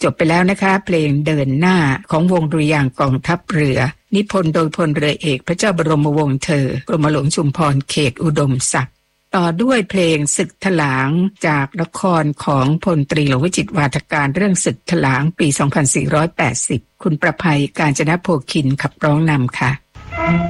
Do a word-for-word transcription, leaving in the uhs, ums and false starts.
จบไปแล้วนะคะเพลงเดินหน้าของวงดุริยางค์กองทัพเรือนิพนธ์โดยพลเรือเอกพระเจ้าบรมวงศ์เธอกรมหลวงชุมพรเขตอุดมศักดิ์ต่อด้วยเพลงศึกถลางจากละครของพลตรีหลวงวิจิตรวาทการเรื่องศึกถลางปีสองพันสี่ร้อยแปดสิบคุณประภัยกาญจนโภคินขับร้องนำค่ะ